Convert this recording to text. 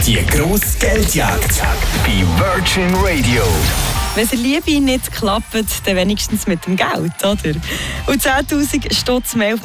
Die grosse Geldjagd bei Virgin Radio. Wenn es in Liebe nicht klappt, dann wenigstens mit dem Geld, oder? Und 10'000 Stutz mehr auf